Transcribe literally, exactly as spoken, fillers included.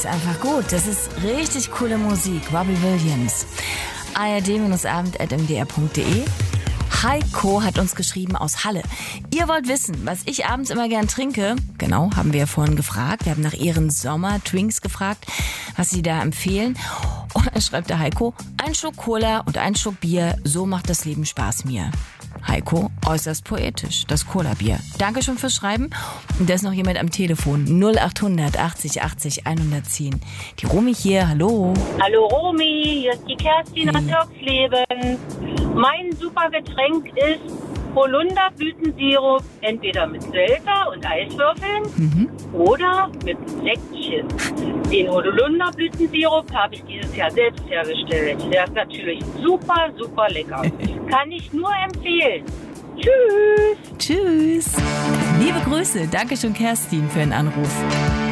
ist einfach gut. Das ist richtig coole Musik. Robbie Williams. A R D Abend at m d r punkt d e. Heiko hat uns geschrieben aus Halle. Ihr wollt wissen, was ich abends immer gern trinke? Genau, haben wir ja vorhin gefragt. Wir haben nach ihren Sommer-Drinks gefragt, was sie da empfehlen. Und dann schreibt der Heiko, ein Schluck Cola und ein Schluck Bier, so macht das Leben Spaß mir. Heiko, äußerst poetisch, das Cola-Bier. Danke schon fürs Schreiben. Und da ist noch jemand am Telefon. null acht hundert achtzig achtzig hundertzehn. Die Romy hier, hallo. Hallo Romy, hier ist die Kerstin Hey. aus Irksleben. Mein super Getränk ist Holunderblütensirup, entweder mit Selter und Eiswürfeln Mhm. oder mit Säckchen. Den Holunderblütensirup habe ich dieses Jahr selbst hergestellt. Der ist natürlich super, super lecker. Kann ich nur empfehlen. Tschüss. Tschüss. Liebe Grüße. Danke schon, Kerstin, für den Anruf.